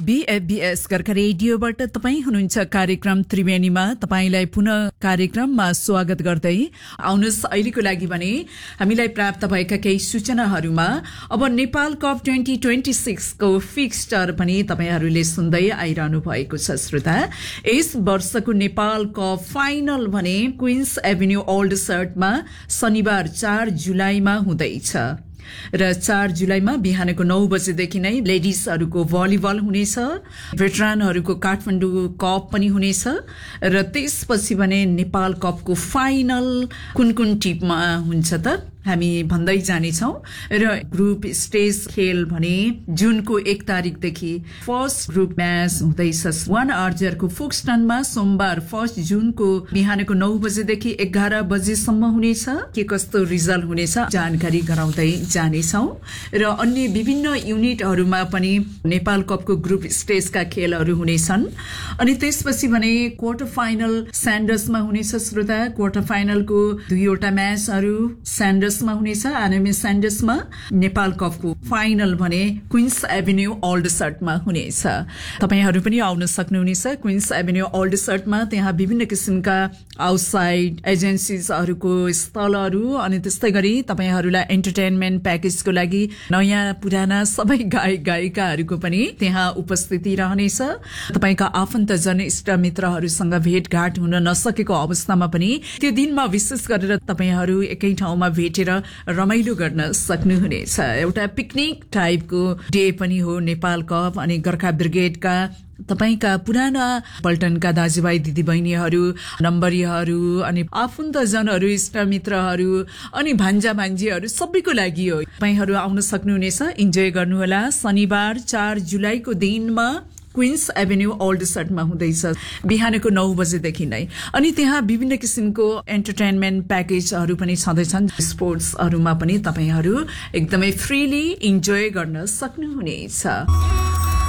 BFBS गर्का रेडियोबाट तपाईं हुनुहुन्छ कार्यक्रम त्रिवेणीमा। तपाईंलाई पुनः कार्यक्रममा स्वागत गर्दै आउनुहोस् अहिलेको लागि भने हामीलाई प्राप्त भएका केही सूचनाहरूमा अब नेपाल कप 2026 को फिक्स्चर पनि तपाईंहरूले सुन्दै आइरहनु भएको छ। श्रोता, यस वर्षको नेपाल कप फाइनल भने क्वीन्स एभिन्यू ओल्ड सर्टमा शनिबार 4 जुलाईमा हुँदैछ र 4 जुलाईमा बिहानको 9 बजेदेखि नै लेडिजहरूको भलिबल हुनेछ। भेटरानहरूको काठमाडौँ कप पनि हुनेछ र त्यसपछि भने नेपाल कपको फाइनल कुन कुन टिममा हुन्छ त हामी भन्दै जानेछौं। र ग्रुप स्टेज खेल भने जुनको 1 तारिखदेखि फर्स्ट ग्रुप म्याच हुँदैछ 1 अर्जरको फोक्सटनमा सोमबार 1 जुनको बिहानको 9 बजेदेखि 11 बजेसम्म हुनेछ। के कस्तो रिजल्ट हुनेछ जानकारी गराउँदै जानेछौं। र अन्य विभिन्न युनिटहरूमा पनि नेपाल कपको ग्रुप स्टेजका खेलहरू हुनेछन्। अनि त्यसपछि भने क्वार्टर फाइनल स्यान्डर्समा हुनेछ। श्रोता, क्वार्टर फाइनलको 2 वटा म्याचहरू स्यान्डर्समा हुनेछ। आरएमए स्यान्डर्समा नेपाल कपको फाइनल भने क्वीन्स एभिन्यू ओल्ड सर्टमा हुनेछ। तपाईहरू पनि आउन सक्नुहुनेछ क्वीन्स एभिन्यू ओल्ड सर्टमा। त्यहाँ विभिन्न किसिमका आउटसाइड एजेन्सीजहरूको स्थलहरू अनि त्यस्तै गरी तपाईहरूलाई एन्टरटेनमेन्ट प्याकेजको लागि नयाँ पुराना सबै गायक गायिकाहरूको पनि त्यहाँ उपस्थिति रहनेछ। तपाईका आफन्तजन इष्टमित्रहरूसँग भेटघाट हुन नसकेको अवस्थामा पनि त्यो दिनमा विशेष गरेर तपाईहरू एकै ठाउँमा भेटेर रमाइलो गर्न सक्नुहुनेछ। एउटा पिकनिक टाइपको डे पनि हो नेपाल कप। अनि गोर्खा ब्रिगेडका तपाईका पुराना पल्टनका दाजुभाइ दिदीबहिनीहरू, नम्बरीहरू अनि आफन्तजनहरू, इष्टमित्रहरू अनि भान्जा भान्जीहरू सबैको लागि हो। तपाईहरू आउन सक्नुहुनेछ, इन्जोय गर्नुहोला। शनिबार 4 जुलाईको दिनमा क्वीन्स एभिन्यू ओल्ड सर्टमा हुँदैछ बिहानको 9 बजेदेखि नै। अनि त्यहाँ विभिन्न किसिमको एन्टरटेनमेन्ट प्याकेजहरू पनि छँदैछन्। स्पोर्ट्सहरूमा पनि तपाईहरू एकदमै फ्रीली इन्जोय गर्न सक्नुहुनेछ।